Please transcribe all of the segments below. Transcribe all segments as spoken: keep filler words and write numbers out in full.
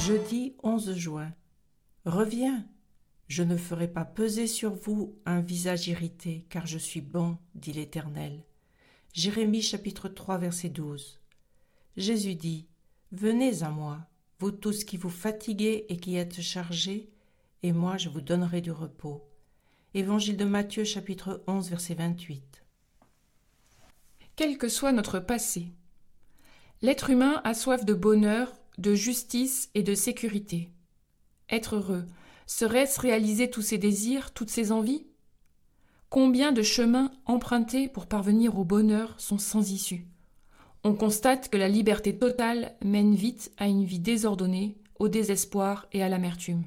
Jeudi onze juin. Reviens, je ne ferai pas peser sur vous un visage irrité, car je suis bon, dit l'Éternel. Jérémie chapitre trois verset douze. Jésus dit, venez à moi, vous tous qui vous fatiguez et qui êtes chargés, et moi je vous donnerai du repos. Évangile de Matthieu chapitre onze verset vingt-huit. Quel que soit notre passé, l'être humain a soif de bonheur, de justice et de sécurité. Être heureux, serait-ce réaliser tous ses désirs, toutes ses envies ? Combien de chemins empruntés pour parvenir au bonheur sont sans issue ? On constate que la liberté totale mène vite à une vie désordonnée, au désespoir et à l'amertume.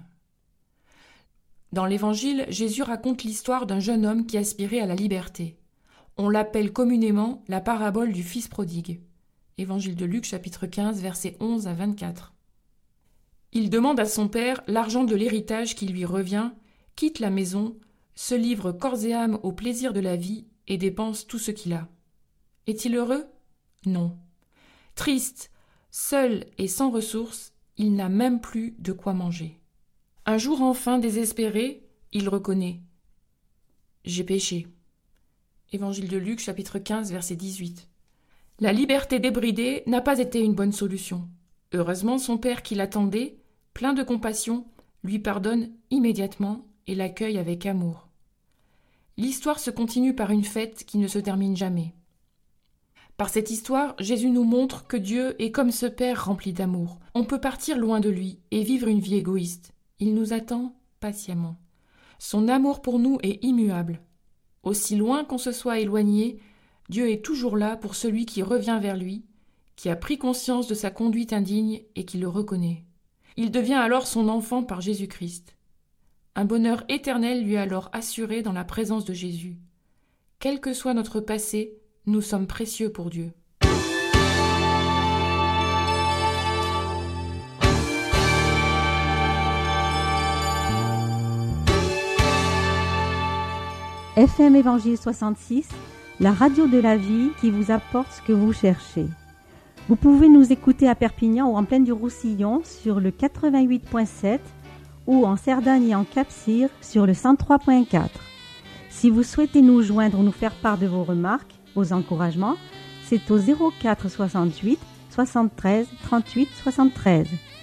Dans l'Évangile, Jésus raconte l'histoire d'un jeune homme qui aspirait à la liberté. On l'appelle communément la parabole du fils prodigue. Évangile de Luc, chapitre quinze, versets onze à vingt-quatre. Il demande à son père l'argent de l'héritage qui lui revient, quitte la maison, se livre corps et âme au plaisir de la vie et dépense tout ce qu'il a. Est-il heureux ? Non. Triste, seul et sans ressources, il n'a même plus de quoi manger. Un jour enfin désespéré, il reconnaît « J'ai péché ». Évangile de Luc, chapitre quinze, verset dix-huit. La liberté débridée n'a pas été une bonne solution. Heureusement, son père qui l'attendait, plein de compassion, lui pardonne immédiatement et l'accueille avec amour. L'histoire se continue par une fête qui ne se termine jamais. Par cette histoire, Jésus nous montre que Dieu est comme ce Père rempli d'amour. On peut partir loin de lui et vivre une vie égoïste. Il nous attend patiemment. Son amour pour nous est immuable. Aussi loin qu'on se soit éloigné, Dieu est toujours là pour celui qui revient vers lui, qui a pris conscience de sa conduite indigne et qui le reconnaît. Il devient alors son enfant par Jésus-Christ. Un bonheur éternel lui est alors assuré dans la présence de Jésus. Quel que soit notre passé, nous sommes précieux pour Dieu. F M Évangile soixante-six, la radio de la vie qui vous apporte ce que vous cherchez. Vous pouvez nous écouter à Perpignan ou en plaine du Roussillon sur le quatre-vingt-huit virgule sept ou en Cerdagne et en Cap-Cyr sur le cent trois virgule quatre. Si vous souhaitez nous joindre ou nous faire part de vos remarques, vos encouragements, c'est au zéro quatre soixante-huit soixante-treize trente-huit soixante-treize.